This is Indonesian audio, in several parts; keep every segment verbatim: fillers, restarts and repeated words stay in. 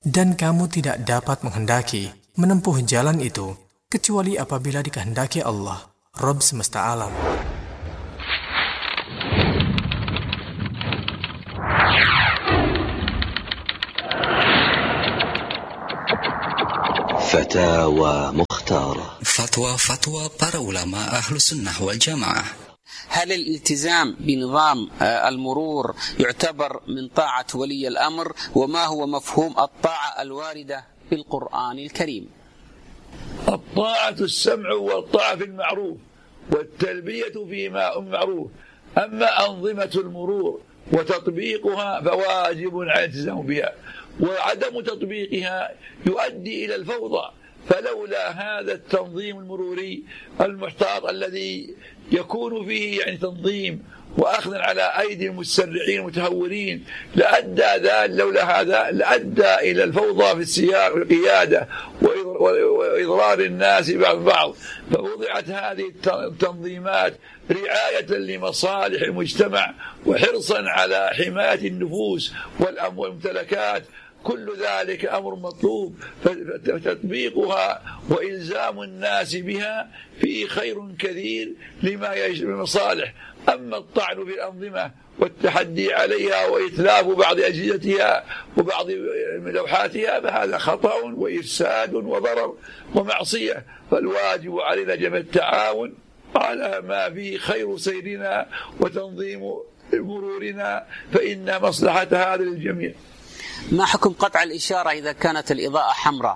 Dan kamu tidak dapat menghendaki menempuh jalan itu kecuali apabila dikehendaki Allah, Rabb semesta alam. Fatawa Mukhtar. Fatwa-fatwa para ulama Ahlus Sunnah wal Jamaah. هل الالتزام بنظام المرور يعتبر من طاعة ولي الأمر؟ وما هو مفهوم الطاعة الواردة في القرآن الكريم؟ الطاعة السمع والطاعة في المعروف والتلبية فيما معروف. أما أنظمة المرور وتطبيقها فواجب على الالتزام بها، وعدم تطبيقها يؤدي إلى الفوضى. فلولا هذا التنظيم المروري المحتاط الذي يكون فيه يعني تنظيم وأخذ على أيدي المتسرعين المتهورين لأدى ذلك لولا هذا لأدى إلى الفوضى في السياق والقيادة وإضرار الناس بعض بعض. فوضعت هذه التنظيمات رعاية لمصالح المجتمع وحرصا على حماية النفوس والأموال والممتلكات. كل ذلك أمر مطلوب، فتطبيقها وإلزام الناس بها فيه خير كثير لما يجلب المصالح. أما الطعن في الأنظمة والتحدي عليها وإتلاف بعض أجهزتها وبعض لوحاتها فهذا خطأ وإفساد وضرر ومعصية. فالواجب علينا جميع التعاون على ما فيه خير سيرنا وتنظيم مرورنا، فإن مصلحة هذا للجميع. ما حكم قطع الإشارة إذا كانت الإضاءة حمراء؟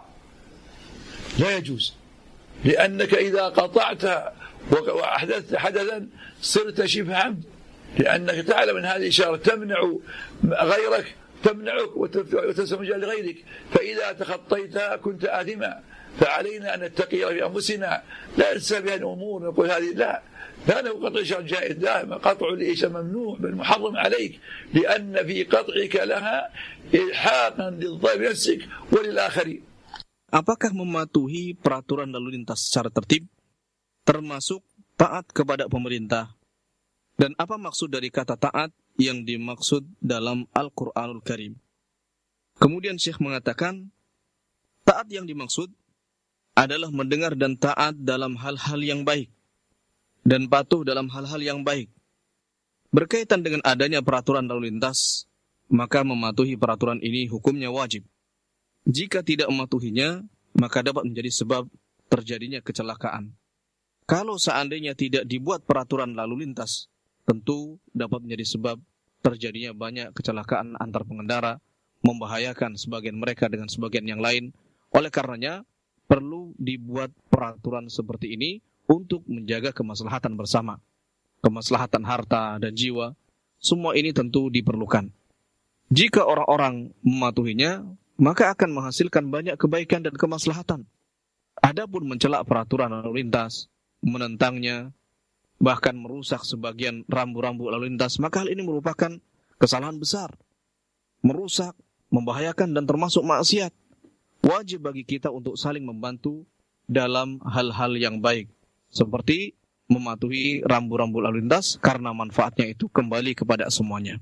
لا يجوز، لأنك إذا قطعتها وأحدثت حدثا صرت شبه عمد، لأنك تعلم أن هذه الإشارة تمنع غيرك تمنعك وتسمج لغيرك، فإذا تخطيتها كنت آثما. فعلينا أن نتقي في أنفسنا، لا ننسى بهذه الأمور نقول هذه لا لا نقول قطع الإشارة جائز، لا، قطع الإشارة ممنوع بل محرم عليك، لأن في قطعك لها إلحاقا للضرر بنفسك وللآخرين. Apakah mematuhi peraturan lalu lintas secara tertib termasuk taat kepada pemerintah? Dan apa maksud dari kata taat yang dimaksud dalam Al-Qur'anul Karim? Kemudian Syekh mengatakan, taat yang dimaksud adalah mendengar dan taat dalam hal-hal yang baik dan patuh dalam hal-hal yang baik. Berkaitan dengan adanya peraturan lalu lintas, maka mematuhi peraturan ini hukumnya wajib. Jika tidak mematuhinya, maka dapat menjadi sebab terjadinya kecelakaan. Kalau seandainya tidak dibuat peraturan lalu lintas, tentu dapat menjadi sebab terjadinya banyak kecelakaan antar pengendara, membahayakan sebagian mereka dengan sebagian yang lain. Oleh karenanya, perlu dibuat peraturan seperti ini untuk menjaga kemaslahatan bersama. Kemaslahatan harta dan jiwa, semua ini tentu diperlukan. Jika orang-orang mematuhinya, maka akan menghasilkan banyak kebaikan dan kemaslahatan. Adapun mencela peraturan lalu lintas, menentangnya, bahkan merusak sebagian rambu-rambu lalu lintas, maka hal ini merupakan kesalahan besar. Merusak, membahayakan dan termasuk maksiat. Wajib bagi kita untuk saling membantu dalam hal-hal yang baik, seperti mematuhi rambu-rambu lalu lintas karena manfaatnya itu kembali kepada semuanya.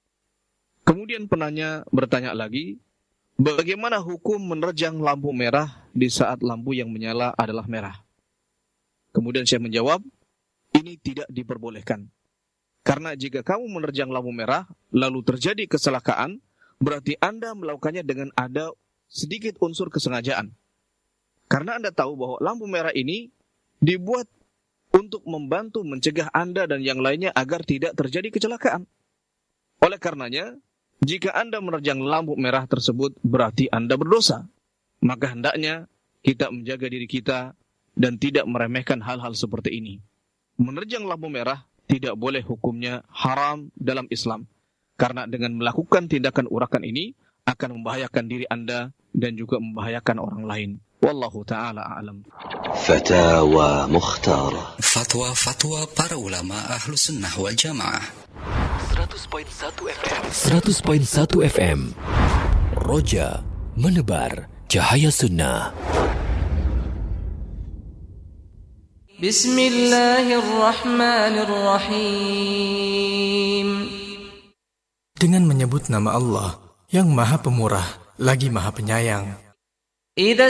Kemudian penanya bertanya lagi, bagaimana hukum menerjang lampu merah di saat lampu yang menyala adalah merah? Kemudian saya menjawab, ini tidak diperbolehkan. Karena jika kamu menerjang lampu merah, lalu terjadi kecelakaan, berarti Anda melakukannya dengan ada sedikit unsur kesengajaan. Karena Anda tahu bahwa lampu merah ini dibuat untuk membantu mencegah Anda dan yang lainnya agar tidak terjadi kecelakaan. Oleh karenanya, jika Anda menerjang lampu merah tersebut, berarti Anda berdosa. Maka hendaknya kita menjaga diri kita dan tidak meremehkan hal-hal seperti ini. Menerjang lampu merah tidak boleh hukumnya haram dalam Islam. Karena dengan melakukan tindakan urakan ini, akan membahayakan diri Anda dan juga membahayakan orang lain. Wallahu ta'ala a'lam. Fatawa Mukhtar. Fatwa-fatwa para ulama Ahlus Sunnah wal Jamaah. seratus koma satu F M. seratus koma satu F M. Roja menebar cahaya sunnah. Bismillahirrahmanirrahim. Dengan menyebut nama Allah yang Maha Pemurah lagi Maha Penyayang. إذا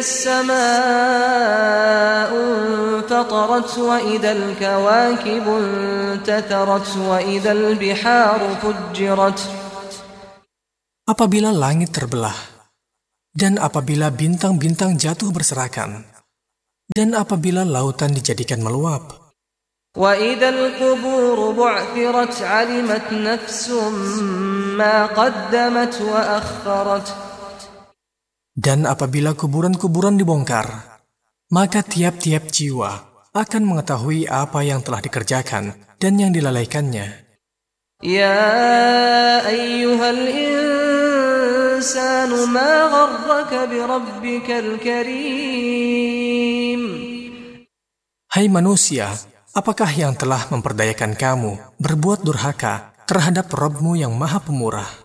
السماء انفطرت وإذا الكواكب انتثرت وإذا البحار فجرت. Apabila langit terbelah, dan apabila bintang-bintang jatuh berserakan, dan apabila lautan dijadikan meluap, وَإِذَا الْقُبُورُ بُعْثِرَتْ عَلِمَتْ نَفْسٌ مَا قَدَّمَتْ وَأَخَّرَتْ. Dan apabila kuburan-kuburan dibongkar, maka tiap-tiap jiwa akan mengetahui apa yang telah dikerjakan dan yang dilalaikannya. يَا أَيُّهَا الْإِنسَانُ مَا غَرَّكَ بِرَبِّكَ الْكَرِيمِ. Hai manusia, apakah yang telah memperdayakan kamu berbuat durhaka terhadap Rabb-Mu yang Maha Pemurah?